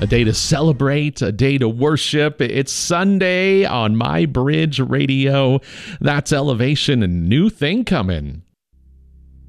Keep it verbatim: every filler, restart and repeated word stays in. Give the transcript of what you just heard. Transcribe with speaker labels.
Speaker 1: a day to celebrate, a day to worship. It's Sunday on My Bridge Radio. That's Elevation, and new thing coming.